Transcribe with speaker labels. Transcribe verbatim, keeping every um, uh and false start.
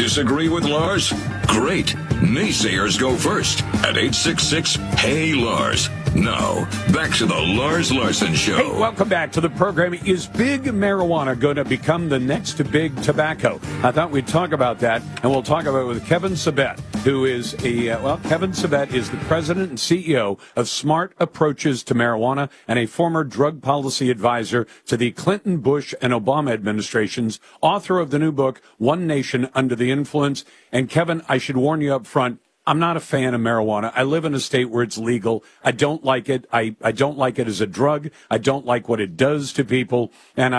Speaker 1: Disagree with Lars? Great. Naysayers go first at eight six six, Hey Lars. Now, back to the Lars Larson Show.
Speaker 2: Hey, welcome back to the program. Is big marijuana going to become the next big tobacco? I thought we'd talk about that, and we'll talk about it with Kevin Sabet, who is a, uh, well, Kevin Sabet is the president and C E O of Smart Approaches to Marijuana and a former drug policy advisor to the Clinton, Bush, and Obama administrations, author of the new book, One Nation Under the Influence. And Kevin, I should warn you up front, I'm not a fan of marijuana. I live in a state where it's legal. I don't like it. I, I don't like it as a drug. I don't like what it does to people. And